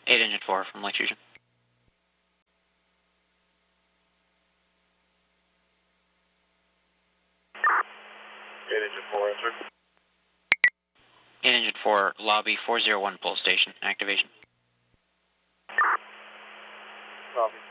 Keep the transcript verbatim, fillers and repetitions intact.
eight Engine four from Lake Fusion. eight Engine four, answer. eight Engine four, lobby four zero one, pull station, activation. Copy.